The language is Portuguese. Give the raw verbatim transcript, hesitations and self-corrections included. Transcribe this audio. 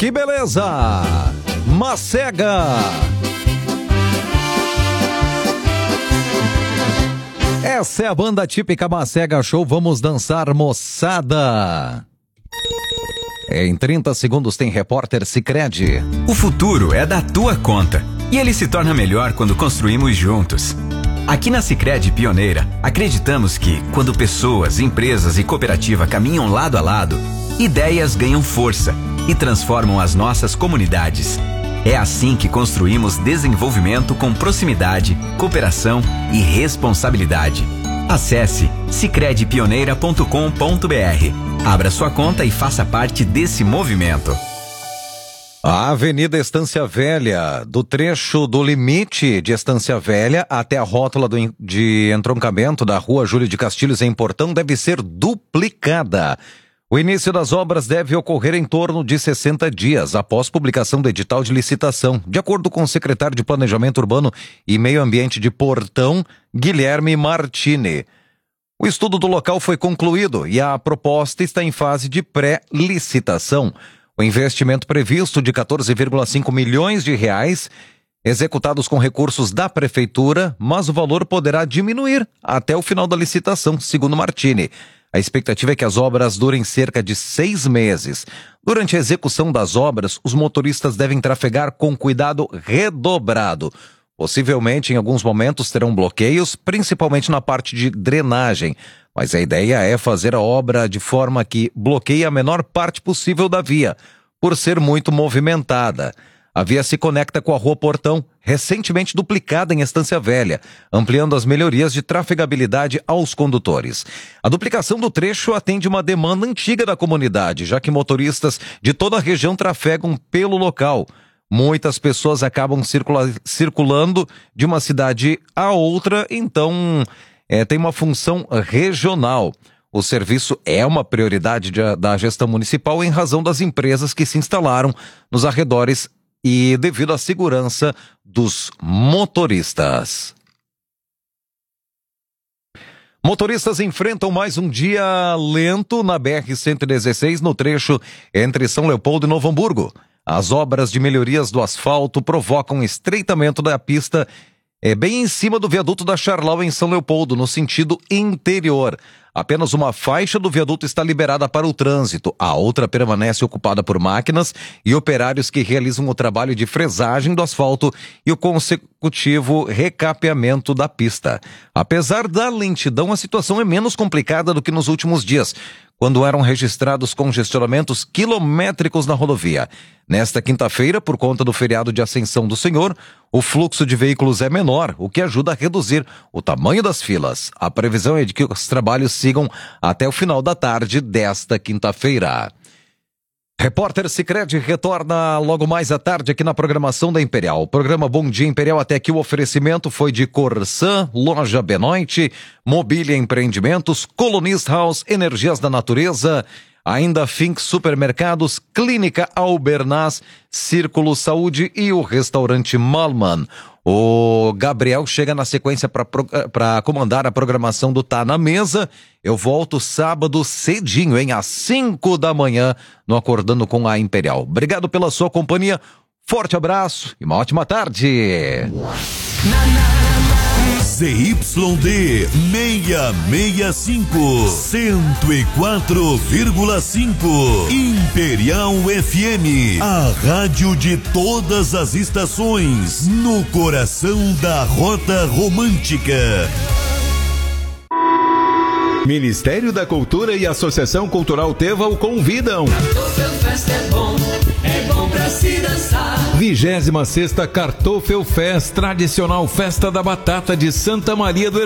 Que beleza! Macega! Essa é a banda típica Macega Show. Vamos dançar, moçada! Em trinta segundos tem Repórter Sicredi. O futuro é da tua conta e ele se torna melhor quando construímos juntos. Aqui na Sicredi Pioneira, acreditamos que, quando pessoas, empresas e cooperativa caminham lado a lado, ideias ganham força e transformam as nossas comunidades. É assim que construímos desenvolvimento com proximidade, cooperação e responsabilidade. Acesse sicredi pioneira ponto com ponto br. Abra sua conta e faça parte desse movimento. A Avenida Estância Velha, do trecho do limite de Estância Velha até a rótula do, de entroncamento da Rua Júlio de Castilhos em Portão, deve ser duplicada. O início das obras deve ocorrer em torno de sessenta dias após publicação do edital de licitação, de acordo com o secretário de Planejamento Urbano e Meio Ambiente de Portão, Guilherme Martini. O estudo do local foi concluído e a proposta está em fase de pré-licitação. O investimento previsto de quatorze vírgula cinco milhões de reais, executados com recursos da Prefeitura, mas o valor poderá diminuir até o final da licitação, segundo Martini. A expectativa é que as obras durem cerca de seis meses. Durante a execução das obras, os motoristas devem trafegar com cuidado redobrado. Possivelmente, em alguns momentos, terão bloqueios, principalmente na parte de drenagem. Mas a ideia é fazer a obra de forma que bloqueie a menor parte possível da via, por ser muito movimentada. A via se conecta com a Rua Portão, recentemente duplicada em Estância Velha, ampliando as melhorias de trafegabilidade aos condutores. A duplicação do trecho atende uma demanda antiga da comunidade, já que motoristas de toda a região trafegam pelo local. Muitas pessoas acabam circula- circulando de uma cidade a outra, então é, tem uma função regional. O serviço é uma prioridade de, da gestão municipal em razão das empresas que se instalaram nos arredores e devido à segurança dos motoristas. Motoristas enfrentam mais um dia lento na B R cento e dezesseis no trecho entre São Leopoldo e Novo Hamburgo. As obras de melhorias do asfalto provocam estreitamento da pista é, bem em cima do viaduto da Charlau em São Leopoldo, no sentido interior. Apenas uma faixa do viaduto está liberada para o trânsito, a outra permanece ocupada por máquinas e operários que realizam o trabalho de fresagem do asfalto e o consecutivo recapeamento da pista. Apesar da lentidão, a situação é menos complicada do que nos últimos dias, quando eram registrados congestionamentos quilométricos na rodovia. Nesta quinta-feira, por conta do feriado de Ascensão do Senhor, o fluxo de veículos é menor, o que ajuda a reduzir o tamanho das filas. A previsão é de que os trabalhos sigam até o final da tarde desta quinta-feira. Repórter Sicredi retorna logo mais à tarde aqui na programação da Imperial. O programa Bom Dia Imperial, até aqui o oferecimento foi de Corsan, Loja Benoit, Mobília Empreendimentos, Colonist House, Energias da Natureza, ainda Fink Supermercados, Clínica Albernaz, Círculo Saúde e o Restaurante Malman. O Gabriel chega na sequência para comandar a programação do Tá na Mesa. Eu volto sábado cedinho, hein? Às cinco da manhã, no Acordando com a Imperial. Obrigado pela sua companhia. Forte abraço e uma ótima tarde. Z Y D seiscentos e sessenta e cinco, cento e quatro vírgula cinco. Imperial F M, a rádio de todas as estações, no coração da Rota Romântica. Ministério da Cultura e Associação Cultural Teva o convidam. Cartofelfest é bom, é bom pra se dançar. vigésima sexta Cartofelfest, tradicional festa da batata de Santa Maria do